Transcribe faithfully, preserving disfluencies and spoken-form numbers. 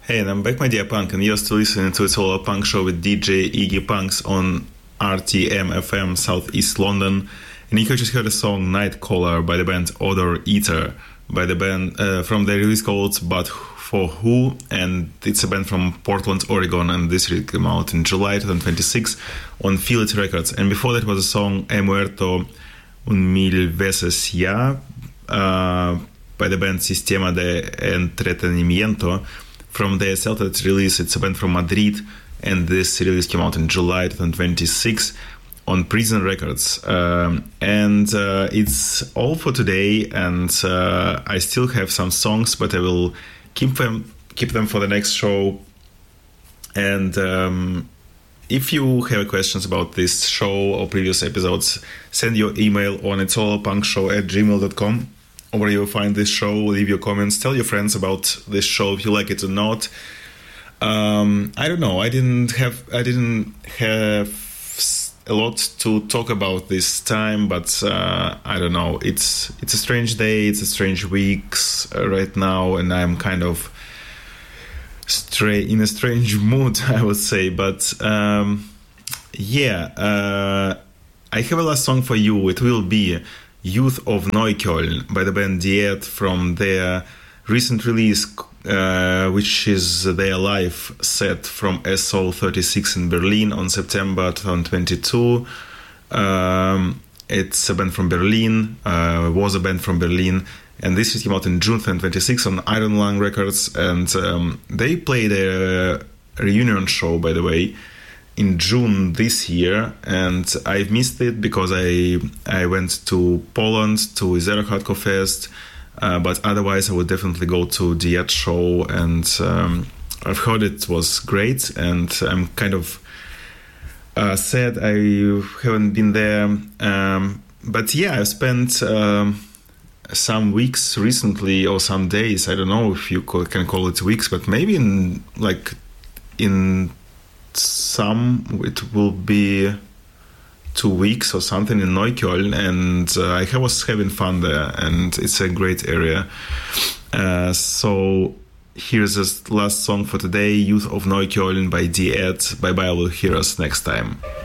Hey, and I'm back, my dear punk, and you're still listening to It's All a Punk Show with D J Iggy Punks on R T M F M, Southeast London. And you just heard a song Nightcaller by the band Odor Eater, by the band uh, from the release called But For Who, and it's a band from Portland, Oregon, and this release came out in July twenty twenty-six on Feel It Records. And before that was a song He Muerto Un Mil Veces Ya uh, by the band Sistema de Entretenimiento from their self-titled release. It's a band from Madrid, and this release came out in July twenty twenty-six on Prison Records. Um, and uh, it's all for today, and uh, I still have some songs, but I will keep them keep them for the next show. And um, if you have questions about this show or previous episodes, send your email on itsallpunkshow at gmail dot com. Where you'll find this show, leave your comments, tell your friends about this show if you like it or not. Um, I don't know. I didn't have I didn't have a lot to talk about this time, but uh, I don't know. It's it's a strange day. It's a strange week uh, right now, and I'm kind of stra- in a strange mood, I would say. But um, yeah, uh, I have a last song for you. It will be Youth of Neukölln by the band Diet from their recent release, uh, which is their live set from S O thirty-six in Berlin on September twenty twenty-two. Um, it's a band from Berlin, uh, was a band from Berlin, and this came out in June twenty twenty-six on Iron Lung Records, and um, they played a reunion show, by the way, in June this year, and I've missed it because I I went to Poland to Zero Hardcore Fest, uh, but otherwise I would definitely go to the Diet show, and um, I've heard it was great, and I'm kind of uh, sad I haven't been there. Um, but yeah, I've spent um, some weeks recently, or some days, I don't know if you can call it weeks, but maybe in like in some it will be two weeks or something in Neukölln, and uh, I was having fun there, and it's a great area. Uh, so here's the last song for today, Youth of Neukölln by Diet. Bye bye, we'll hear us next time.